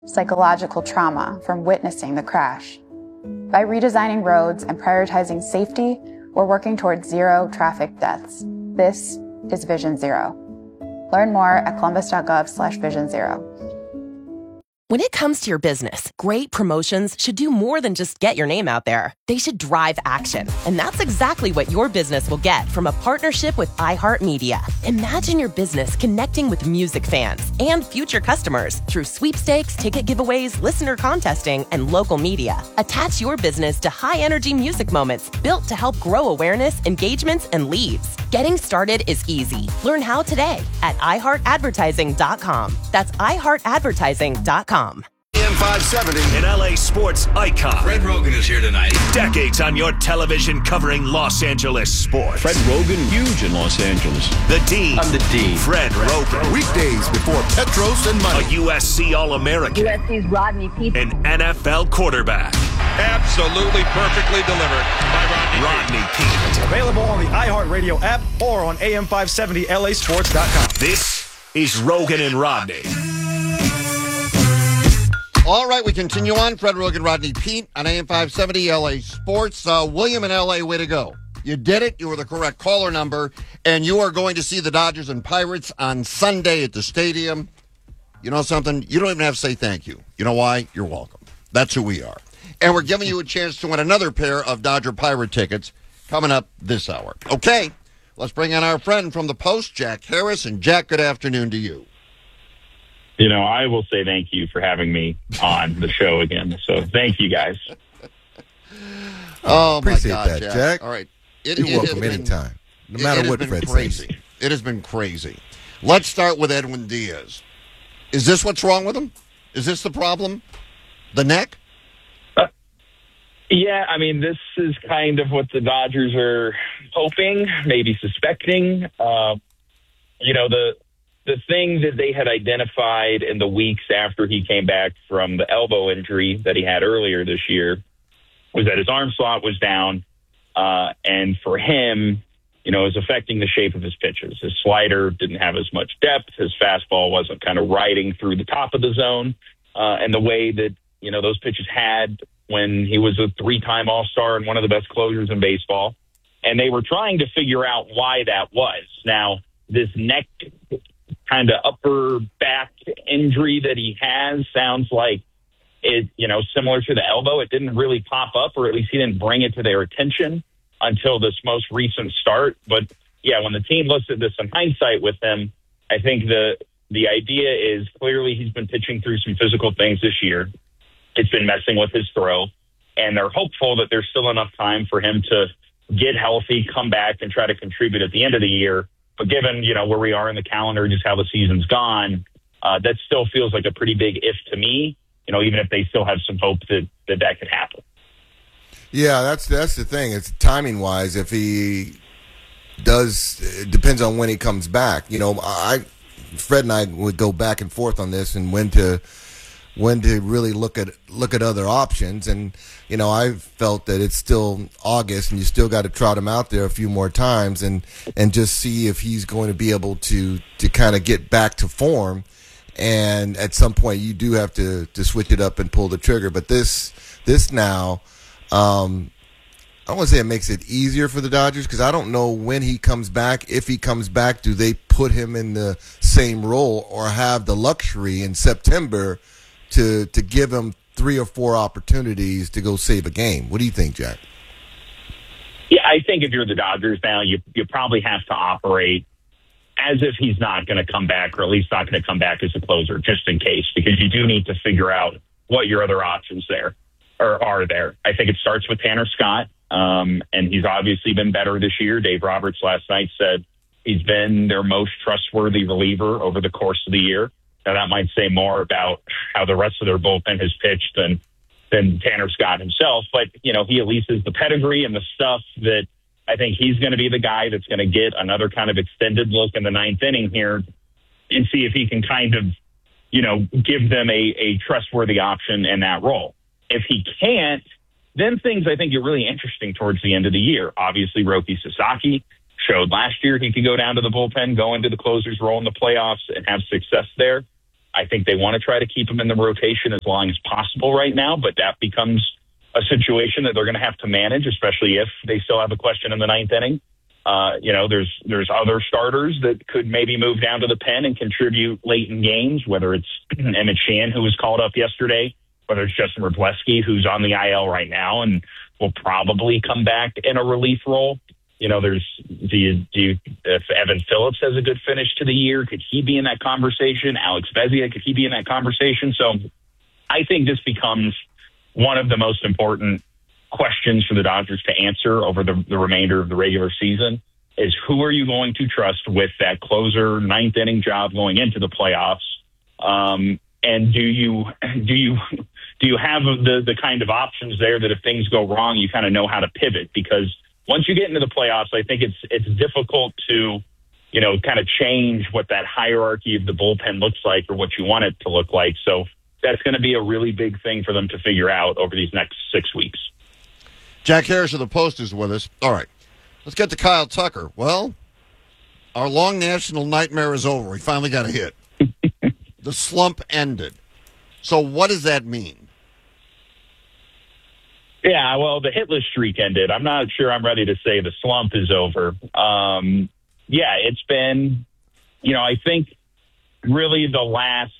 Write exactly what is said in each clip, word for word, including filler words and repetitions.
psychological trauma from witnessing the crash. By redesigning roads and prioritizing safety, we're working towards zero traffic deaths. This is Vision Zero. Learn more at columbus.gov slash vision zero. When it comes to your business, great promotions should do more than just get your name out there. They should drive action. And that's exactly what your business will get from a partnership with iHeartMedia. Imagine your business connecting with music fans and future customers through sweepstakes, ticket giveaways, listener contesting, and local media. Attach your business to high-energy music moments built to help grow awareness, engagements, and leads. Getting started is easy. Learn how today at i heart advertising dot com. That's i heart advertising dot com. A M five seventy, an L A sports icon. Fred Rogan is here tonight. Decades on your television covering Los Angeles sports. Fred Rogan, huge in Los Angeles. The Dean. I'm the Dean. Fred Rogan. Weekdays before Petros and Money. A U S C All-American. U S C's Rodney Peete. An N F L quarterback. Absolutely perfectly delivered by Rodney, Rodney Peete. Available on the iHeartRadio app or on A M five seventy L A sports dot com. This is Rogan and Rodney. All right, we continue on. Fred Rogan, Rodney Peete on A M five seventy L A Sports. Uh, William in L A, way to go. You did it. You were the correct caller number. And you are going to see the Dodgers and Pirates on Sunday at the stadium. You know something? You don't even have to say thank you. You know why? You're welcome. That's who we are. And we're giving you a chance to win another pair of Dodger Pirate tickets coming up this hour. Okay, let's bring in our friend from the Post, Jack Harris. And Jack, good afternoon to you. You know, I will say thank you for having me on the show again. So thank you, guys. Oh, Appreciate my God, that, Jack. Jack. All right. It, You're it welcome been, anytime, no it, matter it what has been Fred crazy. says. It has been crazy. Let's start with Edwin Diaz. Is this what's wrong with him? Is this the problem? The neck? Uh, yeah, I mean, this is kind of what the Dodgers are hoping, maybe suspecting. Uh, you know, the the thing that they had identified in the weeks after he came back from the elbow injury that he had earlier this year was that his arm slot was down. Uh, and for him, you know, it was affecting the shape of his pitches. His slider didn't have as much depth. His fastball wasn't kind of riding through the top of the zone. Uh, and the way that, you know, those pitches had when he was a three-time All-Star and one of the best closers in baseball. And they were trying to figure out why that was. Now, this neck kind of upper back injury that he has sounds like it, you know, similar to the elbow. It didn't really pop up, or at least he didn't bring it to their attention until this most recent start. But yeah, when the team looks at this in hindsight with him, I think the the idea is clearly he's been pitching through some physical things this year. It's been messing with his throw, and they're hopeful that there's still enough time for him to get healthy, come back, and try to contribute at the end of the year. But given, you know, where we are in the calendar, just how the season's gone, uh, that still feels like a pretty big if to me, you know, even if they still have some hope that that, that could happen. Yeah, that's that's the thing. It's timing-wise. If he does, it depends on when he comes back. You know, I, Fred and I would go back and forth on this and when to when to really look at look at other options. And you know, I felt that it's still August, and you still got to trot him out there a few more times and and just see if he's going to be able to to kind of get back to form. And at some point, you do have to to switch it up and pull the trigger. But this this now. Um, I don't want to say it makes it easier for the Dodgers because I don't know when he comes back. If he comes back, do they put him in the same role or have the luxury in September to to give him three or four opportunities to go save a game? What do you think, Jack? Yeah, I think if you're the Dodgers now, you you probably have to operate as if he's not going to come back, or at least not going to come back as a closer, just in case, because you do need to figure out what your other options there. Or are there. I think it starts with Tanner Scott, um, and he's obviously been better this year. Dave Roberts last night said he's been their most trustworthy reliever over the course of the year. Now, that might say more about how the rest of their bullpen has pitched than than Tanner Scott himself, but, you know, he at least is the pedigree and the stuff that I think he's going to be the guy that's going to get another kind of extended look in the ninth inning here and see if he can kind of, you know, give them a, a trustworthy option in that role. If he can't, then things I think get really interesting towards the end of the year. Obviously, Roki Sasaki showed last year he could go down to the bullpen, go into the closer's role in the playoffs, and have success there. I think they want to try to keep him in the rotation as long as possible right now, but that becomes a situation that they're going to have to manage, especially if they still have a question in the ninth inning. Uh, you know, there's there's other starters that could maybe move down to the pen and contribute late in games, whether it's Emmett Sheehan, who was called up yesterday, whether it's Justin Wrobleski, who's on the I L right now and will probably come back in a relief role. You know, there's do you, do you, if Evan Phillips has a good finish to the year, could he be in that conversation? Alex Vezia, could he be in that conversation? So I think this becomes one of the most important questions for the Dodgers to answer over the, the remainder of the regular season is who are you going to trust with that closer ninth inning job going into the playoffs? Um, and do you do you do you have the the kind of options there that if things go wrong, you kind of know how to pivot? Because once you get into the playoffs, I think it's it's difficult to, you know, kind of change what that hierarchy of the bullpen looks like or what you want it to look like. So that's going to be a really big thing for them to figure out over these next six weeks. Jack Harris of the Post is with us. All right, let's get to Kyle Tucker. Well, our long national nightmare is over. We finally got a hit. The slump ended. So what does that mean? Yeah, well, the hitless streak ended. I'm not sure I'm ready to say the slump is over. Um, yeah, it's been, you know, I think really the last,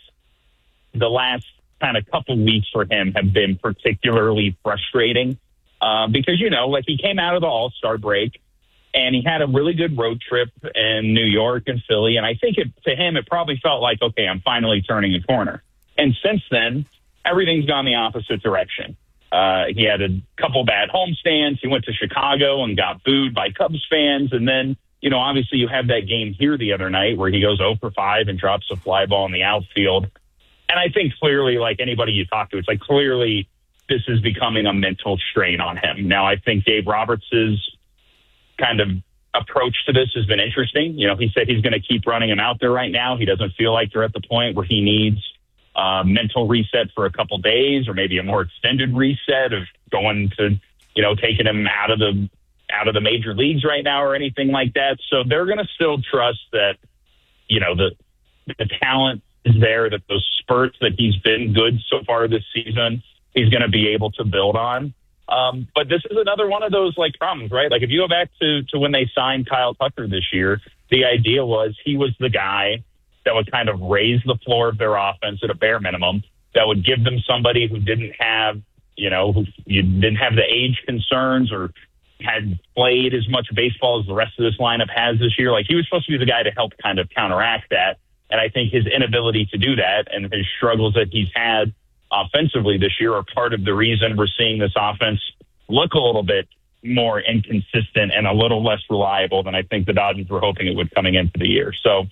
the last kind of couple weeks for him have been particularly frustrating uh, because, you know, like he came out of the All-Star break and he had a really good road trip in New York and Philly. And I think it, to him, it probably felt like, okay, I'm finally turning a corner. And since then, everything's gone the opposite direction. Uh, he had a couple bad homestands. He went to Chicago and got booed by Cubs fans. And then, you know, obviously you have that game here the other night where he goes oh for five and drops a fly ball in the outfield. And I think clearly, like anybody you talk to, it's like clearly this is becoming a mental strain on him. Now, I think Dave Roberts' kind of approach to this has been interesting. You know, he said he's going to keep running him out there right now. He doesn't feel like they're at the point where he needs Uh, mental reset for a couple days, or maybe a more extended reset of going to, you know, taking him out of the out of the major leagues right now or anything like that. So they're going to still trust that, you know, the the talent is there, that those spurts that he's been good so far this season, he's going to be able to build on. Um, but this is another one of those like problems, right? Like if you go back to to when they signed Kyle Tucker this year, the idea was he was the guy that would kind of raise the floor of their offense at a bare minimum, that would give them somebody who didn't have, you know, who you didn't have the age concerns or had played as much baseball as the rest of this lineup has this year. Like he was supposed to be the guy to help kind of counteract that. And I think his inability to do that and his struggles that he's had offensively this year are part of the reason we're seeing this offense look a little bit more inconsistent and a little less reliable than I think the Dodgers were hoping it would coming into the year. So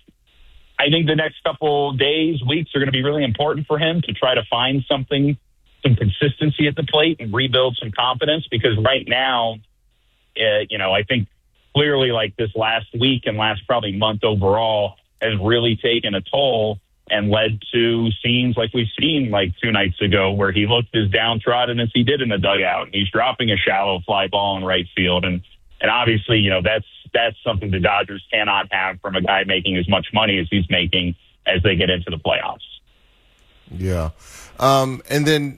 I think the next couple days, weeks are going to be really important for him to try to find something, some consistency at the plate and rebuild some confidence because right now, uh, you know, I think clearly like this last week and last probably month overall has really taken a toll and led to scenes like we've seen like two nights ago where he looked as downtrodden as he did in the dugout. He's dropping a shallow fly ball in right field. And, and obviously, you know, that's, that's something the Dodgers cannot have from a guy making as much money as he's making as they get into the playoffs. Yeah. Um, and then,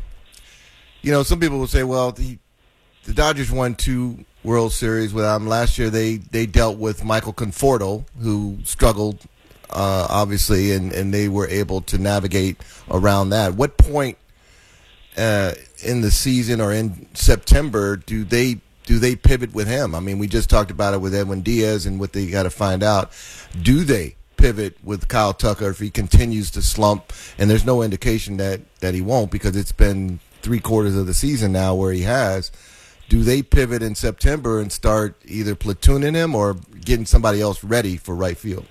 you know, some people will say, well, the, the Dodgers won two World Series without him. Last year they, they dealt with Michael Conforto, who struggled, uh, obviously, and, and they were able to navigate around that. What point uh, in the season or in September do they do they pivot with him? I mean, we just talked about it with Edwin Diaz and what they got to find out. Do they pivot with Kyle Tucker if he continues to slump? And there's no indication that, that he won't because it's been three quarters of the season now where he has. Do they pivot in September and start either platooning him or getting somebody else ready for right field?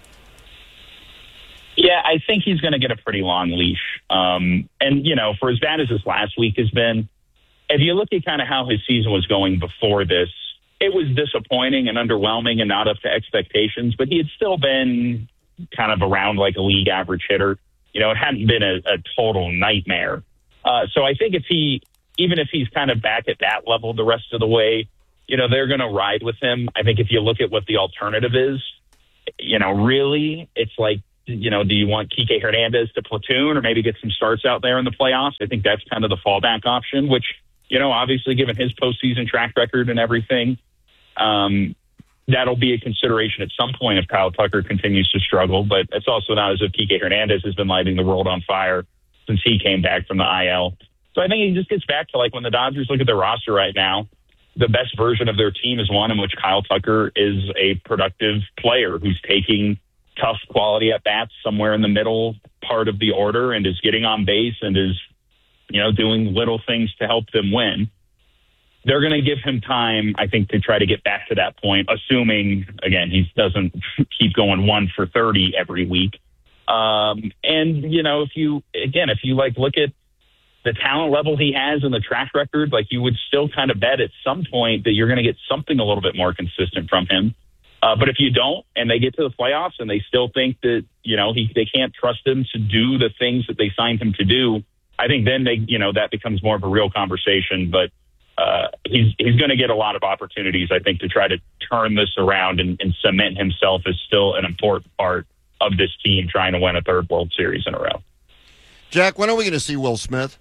Yeah, I think he's going to get a pretty long leash. Um, and, you know, for as bad as this last week has been, if you look at kind of how his season was going before this, it was disappointing and underwhelming and not up to expectations, but he had still been kind of around like a league average hitter. You know, it hadn't been a, a total nightmare. Uh, so I think if he, even if he's kind of back at that level the rest of the way, you know, they're going to ride with him. I think if you look at what the alternative is, you know, really, it's like you know, do you want Kike Hernandez to platoon or maybe get some starts out there in the playoffs? I think that's kind of the fallback option, which, you know, obviously given his postseason track record and everything, um, that'll be a consideration at some point if Kyle Tucker continues to struggle. But it's also not as if Kike Hernandez has been lighting the world on fire since he came back from the I L. So I think it just gets back to, like, when the Dodgers look at their roster right now, the best version of their team is one in which Kyle Tucker is a productive player who's taking tough quality at bats somewhere in the middle part of the order and is getting on base and is, you know, doing little things to help them win. They're going to give him time, I think, to try to get back to that point, assuming, again, he doesn't keep going one for thirty every week. Um, and, you know, if you, again, if you like look at the talent level he has and the track record, like you would still kind of bet at some point that you're going to get something a little bit more consistent from him. Uh, but if you don't, and they get to the playoffs and they still think that, you know, he, they can't trust him to do the things that they signed him to do, I think then they, you know, that becomes more of a real conversation. But uh, he's, he's going to get a lot of opportunities, I think, to try to turn this around and, and cement himself as still an important part of this team trying to win a third World Series in a row. Jack, when are we going to see Will Smith?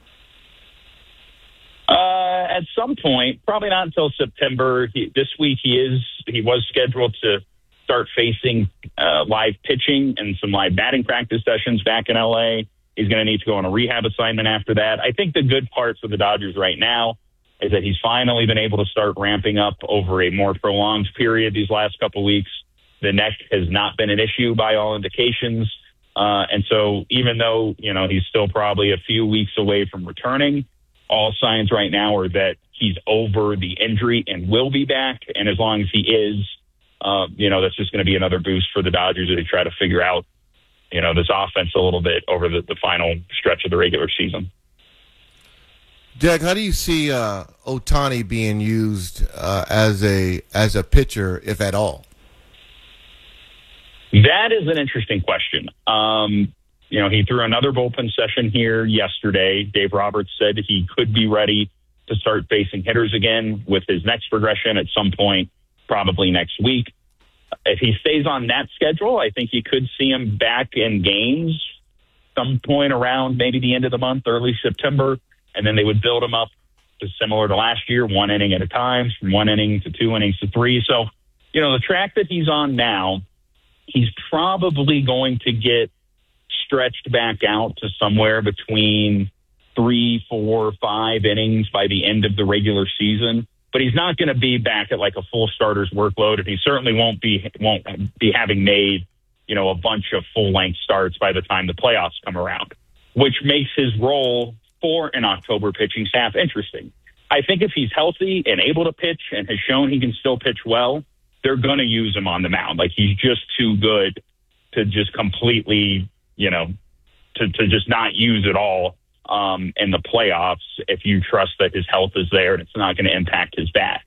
Uh, at some point, probably not until September. He, this week he is he was scheduled to start facing uh, live pitching and some live batting practice sessions back in L A. He's going to need to go on a rehab assignment after that. I think the good parts of the Dodgers right now is that he's finally been able to start ramping up over a more prolonged period these last couple weeks. The neck has not been an issue by all indications. Uh, and so even though, you know, he's still probably a few weeks away from returning, all signs right now are that he's over the injury and will be back. And as long as he is, uh, you know, that's just going to be another boost for the Dodgers as they try to figure out, you know, this offense a little bit over the, the final stretch of the regular season. Jack, how do you see uh, Ohtani being used uh, as a as a pitcher, if at all? That is an interesting question. Um, You know, he threw another bullpen session here yesterday. Dave Roberts said he could be ready to start facing hitters again with his next progression at some point, probably next week. If he stays on that schedule, I think you could see him back in games some point around maybe the end of the month, early September, and then they would build him up to similar to last year, one inning at a time, from one inning to two innings to three. So, you know, the track that he's on now, he's probably going to get stretched back out to somewhere between three, four, five innings by the end of the regular season. But he's not going to be back at like a full starter's workload, and he certainly won't be won't be having made, you know, a bunch of full length starts by the time the playoffs come around, which makes his role for an October pitching staff interesting. I think if he's healthy and able to pitch and has shown he can still pitch well, they're going to use him on the mound. Like, he's just too good to just completely, you know, to, to just not use it all um, in the playoffs if you trust that his health is there and it's not going to impact his bat.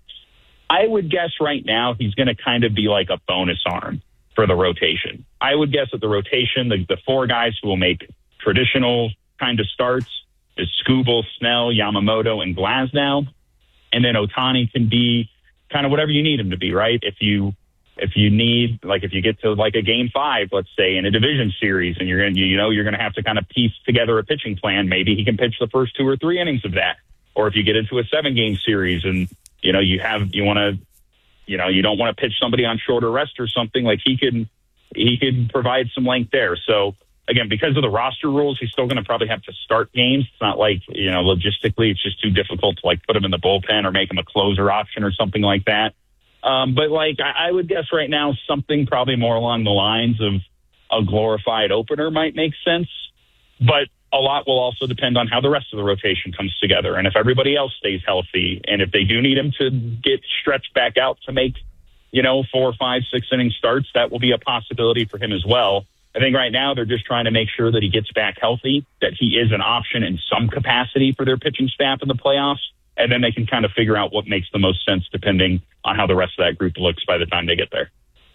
I would guess right now he's going to kind of be like a bonus arm for the rotation. I would guess that the rotation, the, the four guys who will make traditional kind of starts is Skubal, Snell, Yamamoto, and Glasnow. And then Ohtani can be kind of whatever you need him to be, right? If you if you need, like, if you get to like a game five, let's say, in a division series, and you're going to, you know, you're going to have to kind of piece together a pitching plan, maybe he can pitch the first two or three innings of that. Or if you get into a seven game series and, you know, you have, you want to, you know, you don't want to pitch somebody on shorter rest or something, like he can, he can provide some length there. So again, because of the roster rules, he's still going to probably have to start games. It's not like, you know, logistically, it's just too difficult to like put him in the bullpen or make him a closer option or something like that. Um, but like, I, I would guess right now, something probably more along the lines of a glorified opener might make sense. But a lot will also depend on how the rest of the rotation comes together. And if everybody else stays healthy, and if they do need him to get stretched back out to make, you know, four, five, six inning starts, that will be a possibility for him as well. I think right now they're just trying to make sure that he gets back healthy, that he is an option in some capacity for their pitching staff in the playoffs. And then they can kind of figure out what makes the most sense depending on how the rest of that group looks by the time they get there.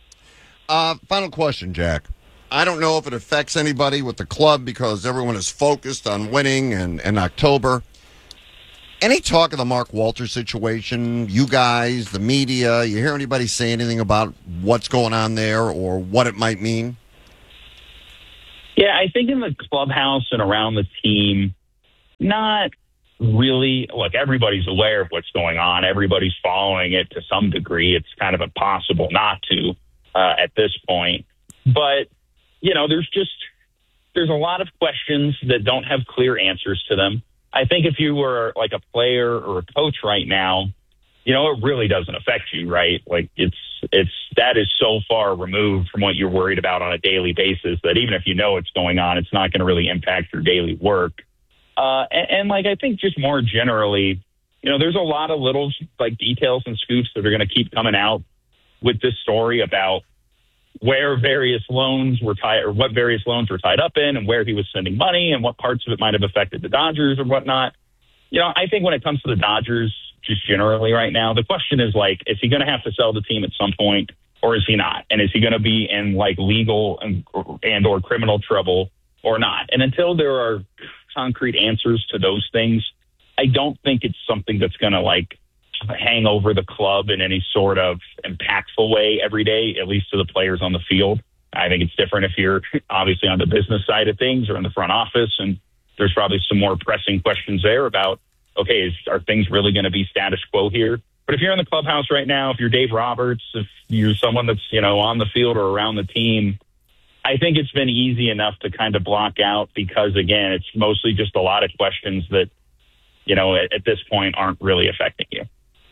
Uh, final question, Jack. I don't know if it affects anybody with the club because everyone is focused on winning and, and October. Any talk of the Mark Walters situation? You guys, the media, you hear anybody say anything about what's going on there or what it might mean? Yeah, I think in the clubhouse and around the team, not really. Look, everybody's aware of what's going on. Everybody's following it to some degree. It's kind of impossible not to uh, at this point. But, you know, there's just there's a lot of questions that don't have clear answers to them. I think if you were like a player or a coach right now, you know, it really doesn't affect you, right? Like it's it's that is so far removed from what you're worried about on a daily basis that even if you know what's going on, it's not going to really impact your daily work. Uh, and, and like I think just more generally, you know, there's a lot of little like details and scoops that are going to keep coming out with this story about where various loans were tied or what various loans were tied up in and where he was sending money and what parts of it might have affected the Dodgers or whatnot. You know, I think when it comes to the Dodgers, just generally right now, the question is like, is he going to have to sell the team at some point or is he not? And is he going to be in like legal and, and or criminal trouble or not? And until there are concrete answers to those things, I don't think it's something that's going to like hang over the club in any sort of impactful way every day, at least to the players on the field. I think it's different if you're obviously on the business side of things or in the front office, and there's probably some more pressing questions there about, okay, is, are things really going to be status quo here? But if you're in the clubhouse right now, if you're Dave Roberts, if you're someone that's, you know, on the field or around the team, I think it's been easy enough to kind of block out because, again, it's mostly just a lot of questions that, you know, at, at this point aren't really affecting you.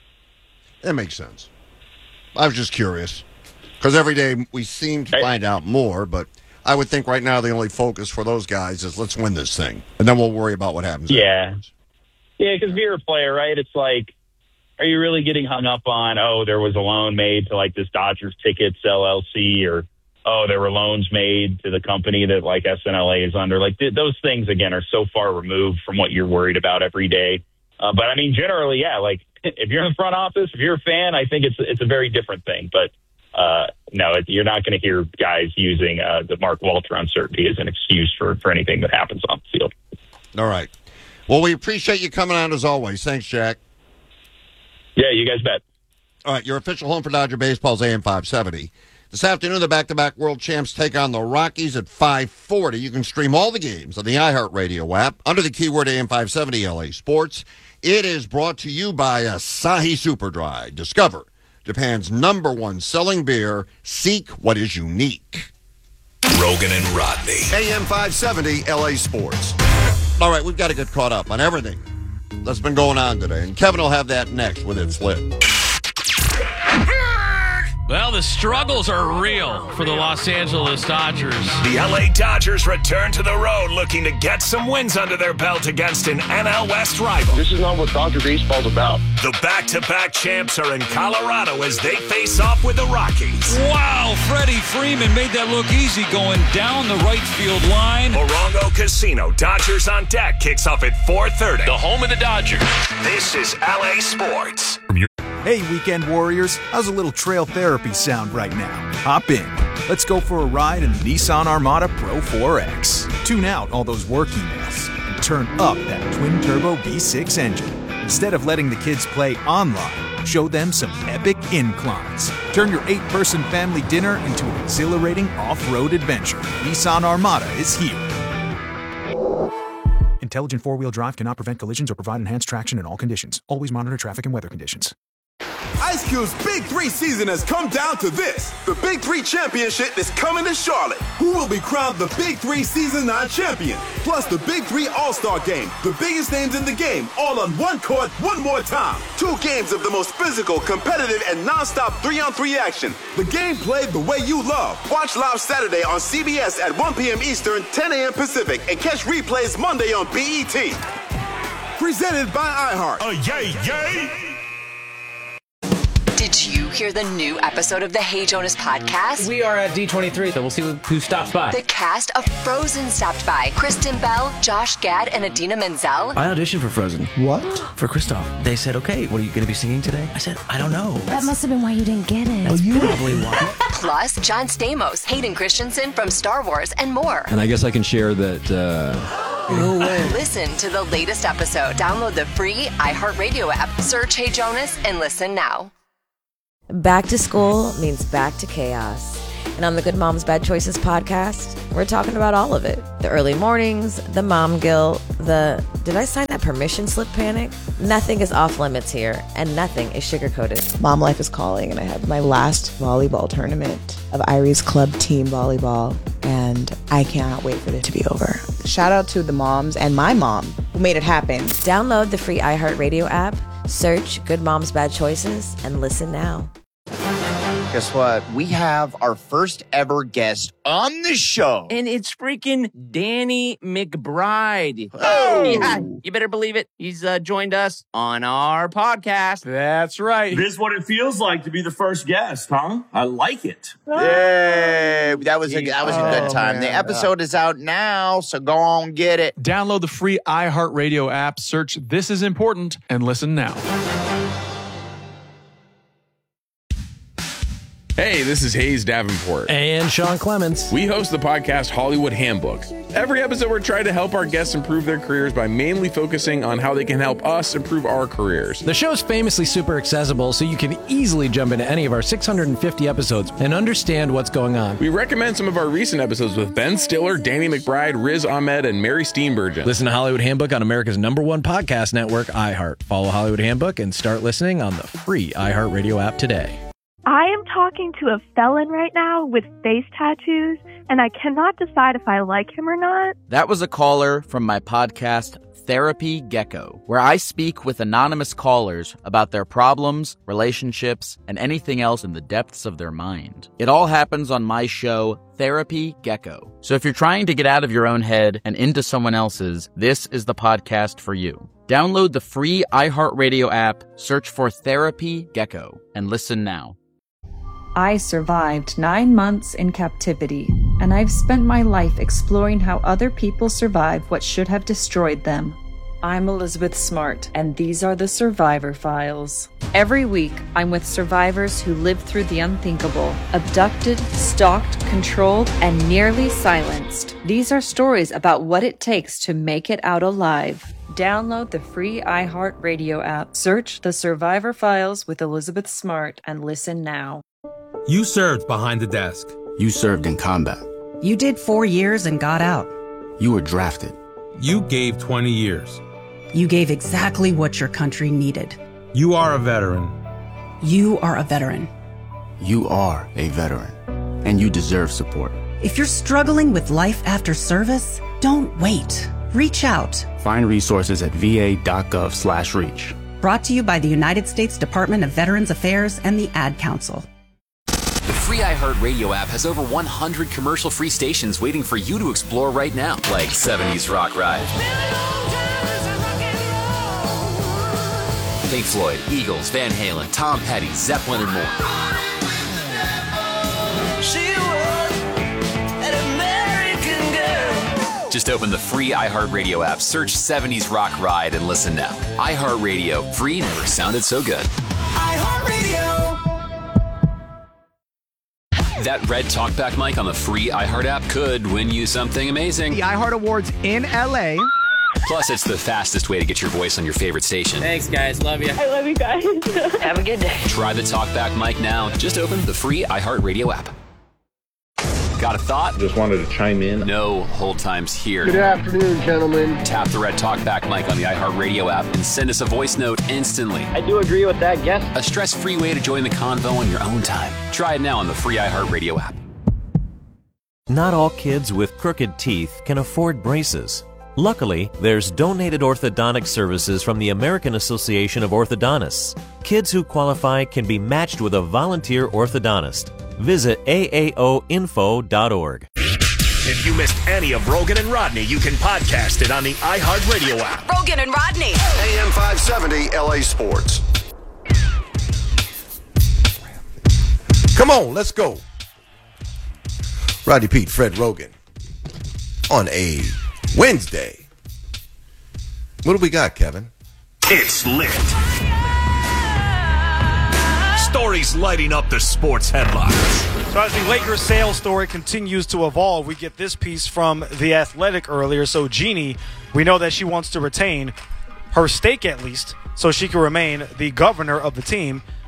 That makes sense. I was just curious because every day we seem to find out more, but I would think right now the only focus for those guys is let's win this thing, and then we'll worry about what happens. Yeah. Afterwards. Yeah, because if you're a player, right, it's like, are you really getting hung up on, oh, there was a loan made to like this Dodgers Tickets L L C or, oh, there were loans made to the company that like S N L A is under. Like th- those things, again, are so far removed from what you're worried about every day. Uh, but I mean, generally, yeah, like if you're in the front office, if you're a fan, I think it's it's a very different thing. But uh, no, it, you're not going to hear guys using uh, the Mark Walter uncertainty as an excuse for, for anything that happens on the field. All right. Well, we appreciate you coming on as always. Thanks, Jack. Yeah, you guys bet. All right, your official home for Dodger Baseball's A M five seventy. This afternoon, the back-to-back world champs take on the Rockies at five forty. You can stream all the games on the iHeartRadio app under the keyword A M five seventy L A Sports. It is brought to you by Asahi Superdry. Discover Japan's number one selling beer. Seek what is unique. Rogan and Rodney. A M five seventy L A Sports. All right, we've got to get caught up on everything that's been going on today, and Kevin will have that next with It's Lit. Well, the struggles are real for the Los Angeles Dodgers. The L A Dodgers return to the road looking to get some wins under their belt against an N L West rival. This is not what Dodger baseball's about. The back-to-back champs are in Colorado as they face off with the Rockies. Wow, Freddie Freeman made that look easy going down the right field line. Morongo Casino, Dodgers on Deck kicks off at four thirty. The home of the Dodgers. This is L A Sports. Hey, Weekend Warriors, how's a little trail therapy sound right now? Hop in. Let's go for a ride in the Nissan Armada Pro four X. Tune out all those work emails and turn up that twin-turbo V six engine. Instead of letting the kids play online, show them some epic inclines. Turn your eight-person family dinner into an exhilarating off-road adventure. Nissan Armada is here. Intelligent four-wheel drive cannot prevent collisions or provide enhanced traction in all conditions. Always monitor traffic and weather conditions. Ice Cube's Big Three season has come down to this. The Big Three Championship is coming to Charlotte. Who will be crowned the Big Three Season nine champion? Plus the Big Three All-Star Game. The biggest names in the game, all on one court, one more time. Two games of the most physical, competitive, and non-stop three-on-three action. The game played the way you love. Watch live Saturday on C B S at one p.m. Eastern, ten a.m. Pacific, and catch replays Monday on B E T. Presented by iHeart. Oh, yay, yay! Did you hear the new episode of the Hey Jonas podcast? We are at D twenty-three, so we'll see who stops by. The cast of Frozen stopped by. Kristen Bell, Josh Gad, and Idina Menzel. I auditioned for Frozen. What? For Kristoff. They said, okay, what are you going to be singing today? I said, I don't know. That must have been why you didn't get it. That's oh, probably why. Plus, John Stamos, Hayden Christensen from Star Wars, and more. And I guess I can share that... Uh... No way. Listen to the latest episode. Download the free iHeartRadio app. Search Hey Jonas and listen now. Back to school means back to chaos. And on the Good Moms Bad Choices podcast, we're talking about all of it. The early mornings, the mom guilt, the did I sign that permission slip panic? Nothing is off limits here, and nothing is sugar-coated. Mom life is calling, and I have my last volleyball tournament of Irie's club team volleyball, and I cannot wait for it to be over. Shout out to the moms and my mom who made it happen. Download the free iHeartRadio app, search Good Moms Bad Choices, and listen now. Guess what? We have our first ever guest on the show. And it's freaking Danny McBride. Oh! Yeah, you better believe it. He's uh, joined us on our podcast. That's right. This is what it feels like to be the first guest, huh? I like it. Yay! That was a, that was a good Oh, time. man. The episode is out now, so go on get it. Download the free iHeartRadio app, search This Is Important, and listen now. Hey, this is Hayes Davenport. And Sean Clements. We host the podcast Hollywood Handbook. Every episode, we're trying to help our guests improve their careers by mainly focusing on how they can help us improve our careers. The show's famously super accessible, so you can easily jump into any of our six hundred fifty episodes and understand what's going on. We recommend some of our recent episodes with Ben Stiller, Danny McBride, Riz Ahmed, and Mary Steenburgen. Listen to Hollywood Handbook on America's number one podcast network, iHeart. Follow Hollywood Handbook and start listening on the free iHeartRadio app today. I am talking to a felon right now with face tattoos, and I cannot decide if I like him or not. That was a caller from my podcast, Therapy Gecko, where I speak with anonymous callers about their problems, relationships, and anything else in the depths of their mind. It all happens on my show, Therapy Gecko. So if you're trying to get out of your own head and into someone else's, this is the podcast for you. Download the free iHeartRadio app, search for Therapy Gecko, and listen now. I survived nine months in captivity, and I've spent my life exploring how other people survive what should have destroyed them. I'm Elizabeth Smart, and these are the Survivor Files. Every week, I'm with survivors who lived through the unthinkable, abducted, stalked, controlled, and nearly silenced. These are stories about what it takes to make it out alive. Download the free iHeartRadio app, search The Survivor Files with Elizabeth Smart, and listen now. You served behind the desk. You served in combat. You did four years and got out. You were drafted. You gave twenty years. You gave exactly what your country needed. You are a veteran. You are a veteran. You are a veteran. And you deserve support. If you're struggling with life after service, don't wait. Reach out. Find resources at va.gov slash reach. Brought to you by the United States Department of Veterans Affairs and the Ad Council. The free iHeartRadio app has over one hundred commercial-free stations waiting for you to explore right now, like seventies Rock Ride, Pink Floyd, Eagles, Van Halen, Tom Petty, Zeppelin, and more. Just open the free iHeartRadio app, search seventies Rock Ride, and listen now. iHeartRadio, free never sounded so good. iHeartRadio. That red talkback mic on the free iHeart app could win you something amazing. The iHeart Awards in L A. Plus, it's the fastest way to get your voice on your favorite station. Thanks, guys. Love you. I love you guys. Have a good day. Try the talkback mic now. Just open the free iHeartRadio app. Got a thought? Just wanted to chime in. No hold times here. Good afternoon, gentlemen. Tap the red talkback mic on the iHeartRadio app and send us a voice note instantly. I do agree with that guess. A stress-free way to join the convo on your own time. Try it now on the free iHeartRadio app. Not all kids with crooked teeth can afford braces. Luckily, there's donated orthodontic services from the American Association of Orthodontists. Kids who qualify can be matched with a volunteer orthodontist. Visit A A O info dot org. If you missed any of Rogan and Rodney, you can podcast it on the iHeartRadio app. Rogan and Rodney. A M five seventy L A Sports. Come on, let's go. Rodney Pete, Fred Rogan on a Wednesday. What do we got, Kevin? It's lit. Stories lighting up the sports headlines. So as the Lakers sales story continues to evolve, we get this piece from The Athletic earlier. So Jeannie, we know that she wants to retain her stake at least, so she can remain the governor of the team.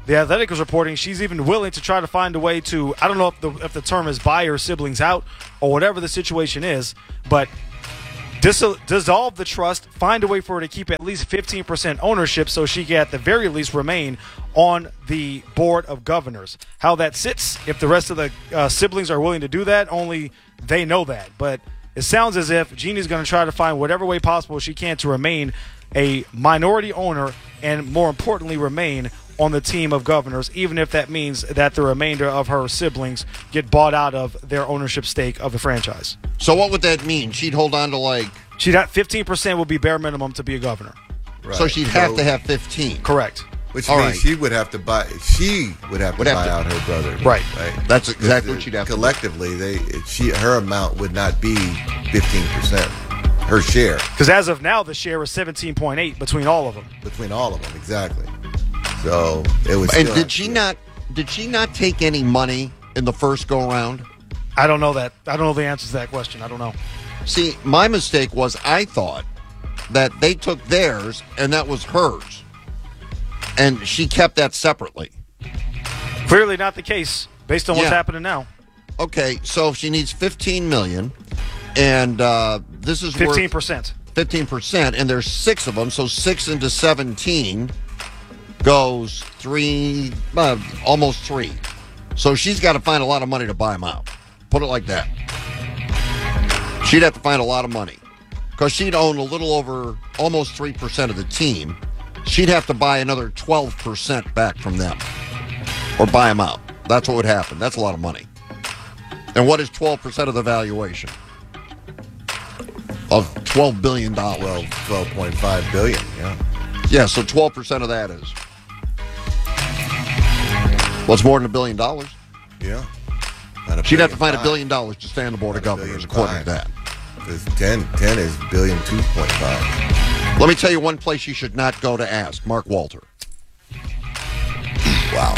The Athletic is reporting she's even willing to try to find a way to, I don't know if the, if the term is buy her siblings out or whatever the situation is, but dis- dissolve the trust, find a way for her to keep at least fifteen percent ownership so she can at the very least remain on the board of governors. How that sits, if the rest of the uh, siblings are willing to do that, only they know that. But it sounds as if Jeannie's going to try to find whatever way possible she can to remain a minority owner and, more importantly, remain on the team of governors, even if that means that the remainder of her siblings get bought out of their ownership stake of the franchise. So what would that mean? She'd hold on to like... She'd have fifteen percent would be bare minimum to be a governor. Right. So she'd have so, to have fifteen. Correct. Which All means right. she would have to buy. She would have to would buy have to, out her brother. Right. Right. That's exactly what she'd have collectively, to do. Collectively, they she her amount would not be fifteen percent. Her share. Because as of now, the share is seventeen point eight between all of them. Between all of them, exactly. So it was. And did she not? Did she not take any money in the first go round? I don't know that. I don't know the answer to that question. I don't know. See, my mistake was I thought that they took theirs and that was hers, and she kept that separately. Clearly not the case, based on what's Yeah. happening now. Okay, so she needs fifteen million, and uh, this is fifteen worth percent. Fifteen percent, and there's six of them, so six into seventeen goes three, uh, almost three. So she's got to find a lot of money to buy them out. Put it like that. She'd have to find a lot of money because she'd own a little over almost three percent of the team. She'd have to buy another twelve percent back from them or buy them out. That's what would happen. That's a lot of money. And what is twelve percent of the valuation? Of twelve billion dollars. Well, twelve point five billion dollars, yeah. Yeah, so twelve percent of that is. What's more than a billion dollars? Yeah. She'd have to find a billion dollars to stay on the board of governors, according to that. Because ten, ten is billion two point five. Let me tell you one place you should not go to ask. Mark Walter. Wow.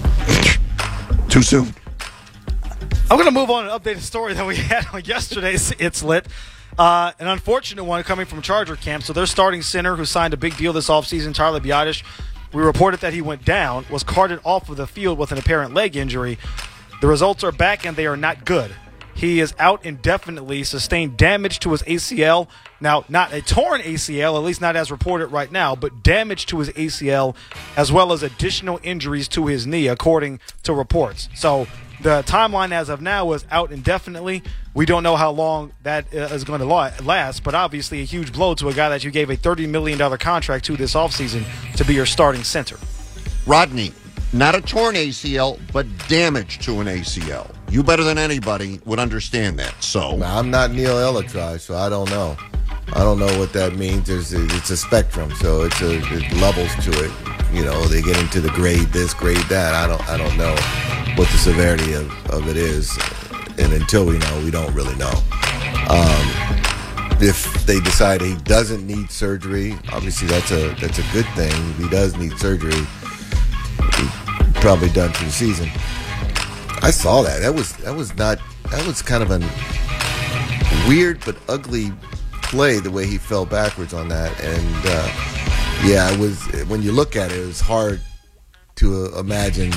Too soon. I'm going to move on and update a story that we had on yesterday's It's Lit. Uh, an unfortunate one coming from Charger camp. So their starting center, who signed a big deal this offseason, Tyler Biadasz, we reported that he went down, was carted off of the field with an apparent leg injury. The results are back, and they are not good. He is out indefinitely, sustained damage to his A C L. Now, not a torn A C L, at least not as reported right now, but damage to his A C L, as well as additional injuries to his knee, according to reports. So the timeline as of now is out indefinitely. We don't know how long that is going to last, but obviously a huge blow to a guy that you gave a thirty million dollars contract to this offseason to be your starting center. Rodney, not a torn A C L, but damage to an A C L. You better than anybody would understand that. So I'm not Neil Elitri, so I don't know. I don't know what that means. There's a, it's a spectrum, so it's a it levels to it. You know, they get into the grade this, grade that. I don't I don't know what the severity of, of it is, and until we know, we don't really know. Um, if they decide he doesn't need surgery, obviously that's a that's a good thing. If he does need surgery, he's probably done for the season. I saw that. That was that was not that was kind of a weird but ugly play, the way he fell backwards on that. And uh, yeah, it was, when you look at it, it was hard to uh, imagine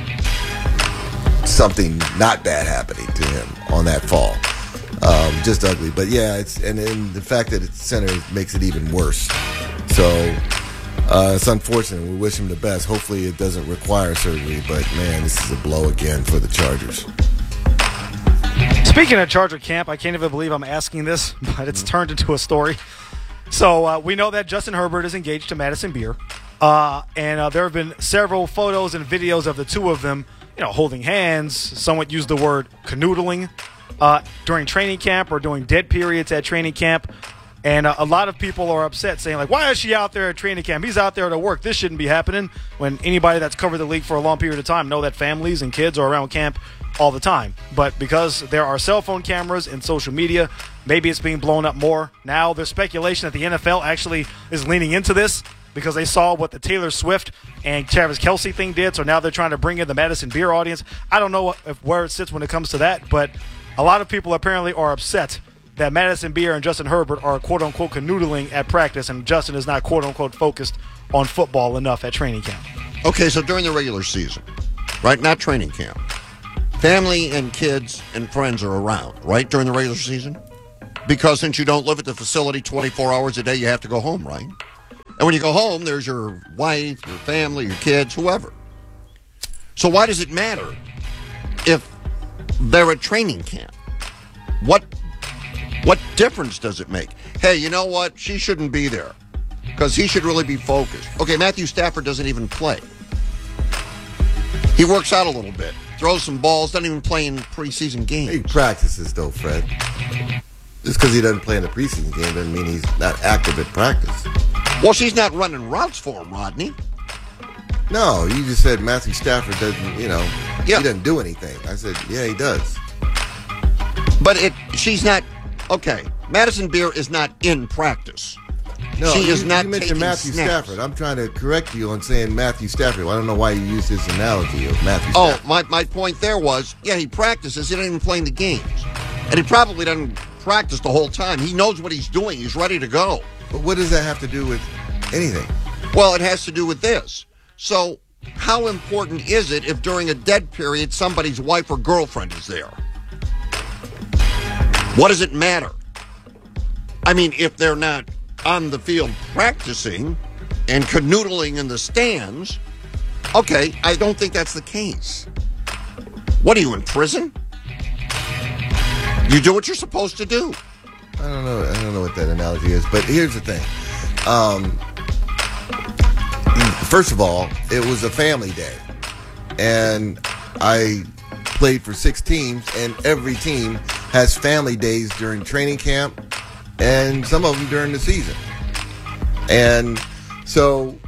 something not bad happening to him on that fall. Um, just ugly. But yeah, it's and, and the fact that it's center makes it even worse. So uh, it's unfortunate. We wish him the best. Hopefully it doesn't require surgery, but man, this is a blow again for the Chargers. Speaking of Charger camp, I can't even believe I'm asking this, but it's turned into a story. So uh, we know that Justin Herbert is engaged to Madison Beer, uh, and uh, there have been several photos and videos of the two of them, you know, holding hands. Someone used the word canoodling uh, during training camp or during dead periods at training camp. And uh, a lot of people are upset, saying, like, why is she out there at training camp? He's out there to work. This shouldn't be happening. When anybody that's covered the league for a long period of time know that families and kids are around camp all the time. But because there are cell phone cameras and social media, maybe it's being blown up more. Now there's speculation that the N F L actually is leaning into this because they saw what the Taylor Swift and Travis Kelce thing did. So now they're trying to bring in the Madison Beer audience. I don't know if, where it sits when it comes to that, but a lot of people apparently are upset that Madison Beer and Justin Herbert are quote-unquote canoodling at practice, and Justin is not quote-unquote focused on football enough at training camp. Okay, so during the regular season, right? Not training camp. Family and kids and friends are around, right? During the regular season? Because since you don't live at the facility twenty-four hours a day, you have to go home, right? And when you go home, there's your wife, your family, your kids, whoever. So why does it matter if they're at training camp? What what difference does it make? Hey, you know what? She shouldn't be there because he should really be focused. Okay, Matthew Stafford doesn't even play. He works out a little bit, throws some balls, doesn't even play in preseason games. He practices, though, Fred. Just because he doesn't play in the preseason game doesn't mean he's not active at practice. Well, she's not running routes for him, Rodney. No, you just said Matthew Stafford doesn't, you know, yeah. he doesn't do anything. I said, yeah, he does. But it, she's not, okay, Madison Beer is not in practice. No, she is you, not you mentioned taking Matthew snaps. Stafford. I'm trying to correct you on saying Matthew Stafford. I don't know why you used this analogy of Matthew Oh, Stafford. my, my point there was, yeah, he practices. He doesn't even play in the games. And he probably doesn't practice the whole time. He knows what he's doing. He's ready to go. But what does that have to do with anything? Well, it has to do with this. So how important is it if during a dead period somebody's wife or girlfriend is there? What does it matter? I mean, if they're not on the field practicing and canoodling in the stands, okay, I don't think that's the case. What are you, in prison? You do what you're supposed to do. I don't know. I don't know what that analogy is, but here's the thing. Um, first of all, it was a family day, and I played for six teams, and every team has family days during training camp, and some of them during the season. And so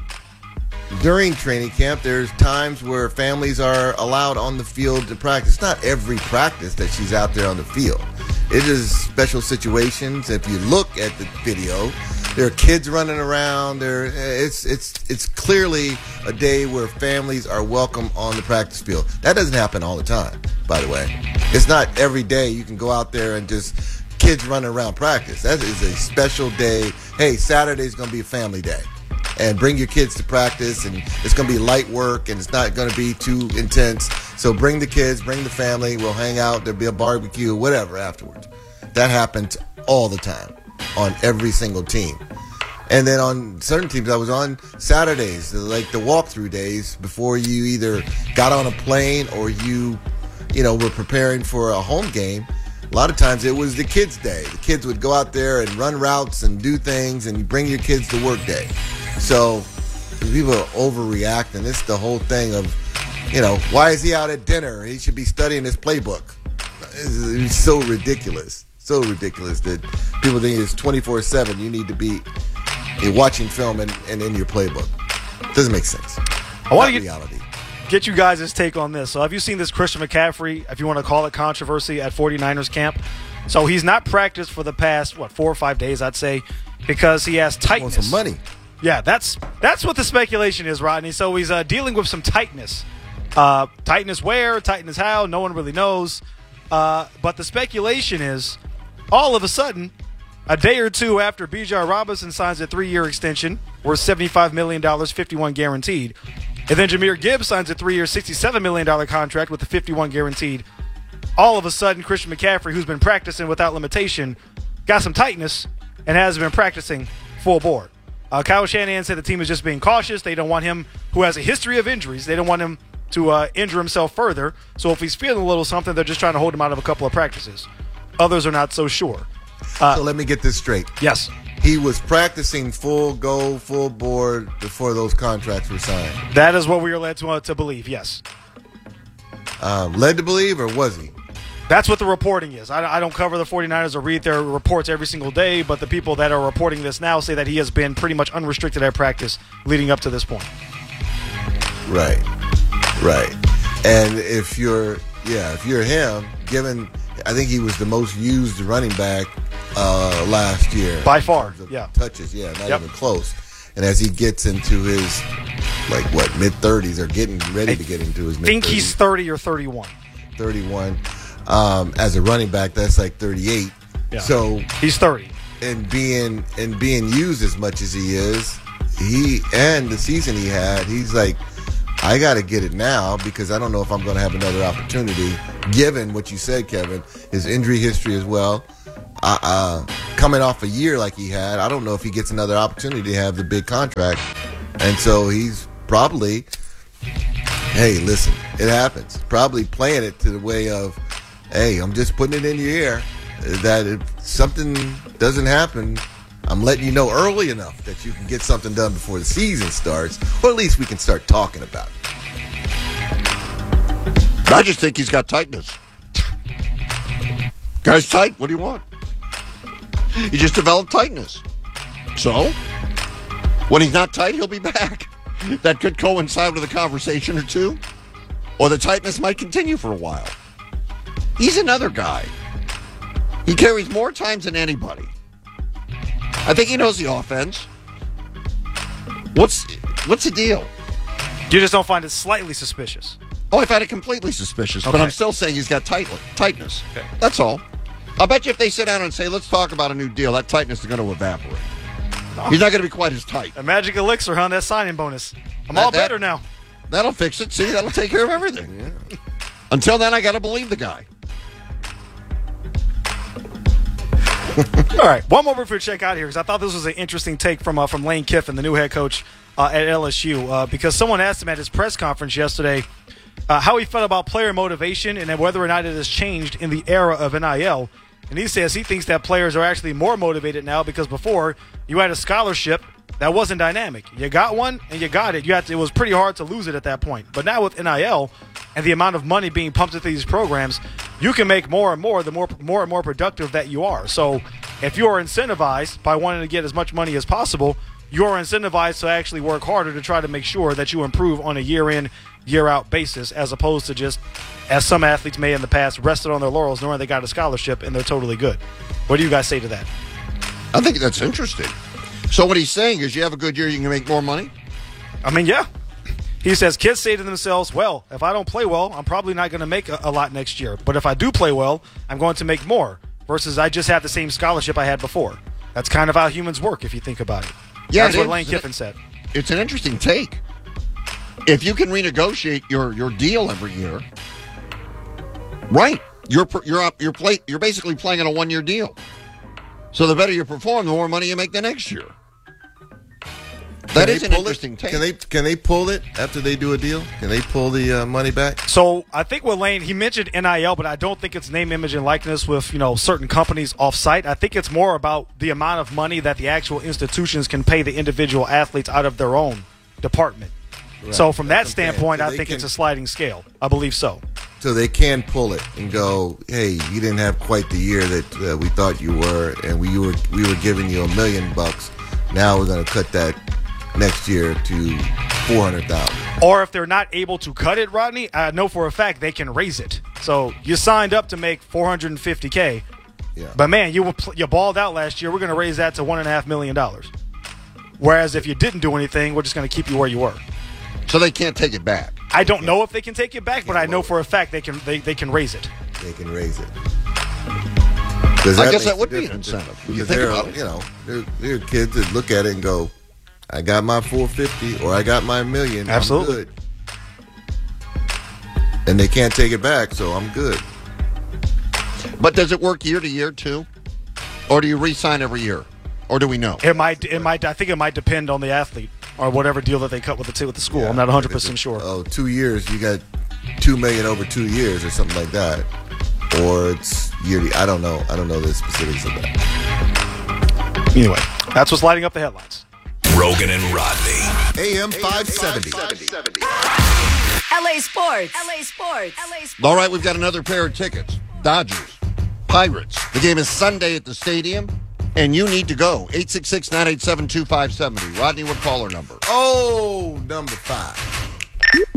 during training camp, there's times where families are allowed on the field to practice. It's not every practice that she's out there on the field. It is special situations. If you look at the video, there are kids running around. There, it's it's it's clearly a day where families are welcome on the practice field. That doesn't happen all the time, by the way. It's not every day you can go out there and just kids running around practice. That is a special day. Hey, Saturday's going to be a family day. And bring your kids to practice, and it's going to be light work, and it's not going to be too intense. So bring the kids, bring the family. We'll hang out. There'll be a barbecue, whatever afterwards. That happens all the time on every single team. And then on certain teams, I was on Saturdays, like the walkthrough days, before you either got on a plane or you, you know, were preparing for a home game. A lot of times it was the kids' day. The kids would go out there and run routes and do things, and you bring your kids to work day. So people are overreacting. It's the whole thing of, you know, why is he out at dinner? He should be studying his playbook. It's, it's so ridiculous. So ridiculous that people think it's twenty-four seven. You need to be watching film and, and in your playbook. Doesn't make sense. I want to get, reality. get you guys' take on this. So have you seen this Christian McCaffrey, if you want to call it controversy, at 49ers camp? So he's not practiced for the past, what, four or five days, I'd say, because he has tightness. Want some money. Yeah, that's that's what the speculation is, Rodney. So he's uh, dealing with some tightness. Uh, tightness where, tightness how, no one really knows. Uh, but the speculation is, all of a sudden, a day or two after Bijan Robinson signs a three-year extension worth seventy-five million dollars, fifty-one guaranteed, and then Jahmyr Gibbs signs a three-year, sixty-seven million dollars contract with the fifty-one guaranteed, all of a sudden Christian McCaffrey, who's been practicing without limitation, got some tightness and has been practicing full board. Uh, Kyle Shanahan said the team is just being cautious. They don't want him, who has a history of injuries, they don't want him to uh, injure himself further. So if he's feeling a little something, they're just trying to hold him out of a couple of practices. Others are not so sure. Uh, so let me get this straight. Yes. He was practicing full go, full board before those contracts were signed. That is what we are led to, uh, to believe, yes. Uh, led to believe, or was he? That's what the reporting is. I, I don't cover the 49ers or read their reports every single day, but the people that are reporting this now say that he has been pretty much unrestricted at practice leading up to this point. Right, right. And if you're, yeah, if you're him, given, I think he was the most used running back uh, last year. By far, yeah. Touches, yeah, not yep. even close. And as he gets into his, like, what, mid-thirties, or getting ready I to get into his mid-thirties. I think he's thirty or thirty-one. thirty-one. Um, as a running back, that's like thirty-eight. Yeah. So he's thirty, and being and being used as much as he is, he and the season he had, he's like I got to get it now because I don't know if I'm going to have another opportunity, given what you said, Kevin, his injury history as well. Uh, uh, coming off a year like he had, I don't know if he gets another opportunity to have the big contract. And so he's probably, hey, listen, it happens. Probably playing it to the way of, hey, I'm just putting it in your ear that if something doesn't happen, I'm letting you know early enough that you can get something done before the season starts, or at least we can start talking about it. I just think he's got tightness. Guy's tight. What do you want? He just developed tightness. So, when he's not tight, he'll be back. That could coincide with a conversation or two, or the tightness might continue for a while. He's another guy. He carries more times than anybody. I think he knows the offense. What's what's the deal? You just don't find it slightly suspicious. Oh, I find it completely suspicious, Okay. but I'm still saying he's got tight, tightness. Okay. That's all. I'll bet you if they sit down and say, let's talk about a new deal, that tightness is going to evaporate. He's not going to be quite as tight. A magic elixir, huh? That signing bonus. I'm That- all that- better now. That'll fix it. See, that'll take care of everything. Yeah. Until then, I got to believe the guy. All right, one more before we check out here because I thought this was an interesting take from uh, from Lane Kiffin, the new head coach uh, at L S U, uh, because someone asked him at his press conference yesterday uh, how he felt about player motivation and then whether or not it has changed in the era of N I L. And he says he thinks that players are actually more motivated now because before you had a scholarship that wasn't dynamic. You got one and you got it. You had to, it was pretty hard to lose it at that point. But now with N I L and the amount of money being pumped into these programs, you can make more and more the more more and more productive that you are. So if you are incentivized by wanting to get as much money as possible, you are incentivized to actually work harder to try to make sure that you improve on a year-in, year-out basis, as opposed to just, as some athletes may in the past, rested on their laurels knowing they got a scholarship and they're totally good. What do you guys say to that? I think that's interesting. So what he's saying is you have a good year, you can make more money? I mean, yeah. He says kids say to themselves, well, if I don't play well, I'm probably not going to make a, a lot next year. But if I do play well, I'm going to make more versus I just have the same scholarship I had before. That's kind of how humans work if you think about it. Yeah, That's it what is. Lane Kiffin said. It's an interesting take. If you can renegotiate your, your deal every year, right? You're pr- you're up. You're play. You're basically playing on a one year deal. So the better you perform, the more money you make the next year. That Can is they an pull interesting it? take. Can they can they pull it after they do a deal? Can they pull the uh, money back? So I think with Lane, he mentioned N I L, but I don't think it's name, image, and likeness with, you know, certain companies off site. I think it's more about the amount of money that the actual institutions can pay the individual athletes out of their own department. Right. So from that That's what I'm saying. standpoint, So I they think can- it's a sliding scale. I believe so. So they can pull it and go, hey, you didn't have quite the year that uh, we thought you were, and we were we were giving you a million bucks. Now we're going to cut that next year to four hundred thousand. Or if they're not able to cut it, Rodney, I know for a fact they can raise it. So you signed up to make four hundred fifty K, Yeah. but man, you were pl- you balled out last year. We're going to raise that to one and a half million dollars. Whereas if you didn't do anything, we're just going to keep you where you were. So they can't take it back. I don't know if they can take it back, but I know for a fact they can they, they can raise it. They can raise it. I guess that would be an incentive. When you think there about are, it. you know, there, there are kids that look at it and go, I got my four fifty or I got my million. Absolutely. I'm good. And they can't take it back, so I'm good. But does it work year to year too? Or do you re-sign every year? Or do we know? It might it might I think it might depend on the athlete or whatever deal that they cut with the with the school. I'm not one hundred percent sure. Oh, two years, you got two million over two years or something like that. Or it's yearly. I don't know. I don't know the specifics of that. Anyway, that's what's lighting up the headlines. Rogan and Rodney. A M five seventy. L A Sports. L A Sports. L A Sports. All right, we've got another pair of tickets. Dodgers, Pirates. The game is Sunday at the stadium, and you need to go. eight six six, nine eight seven, two five seven zero. Rodney, what caller number? Oh, number five.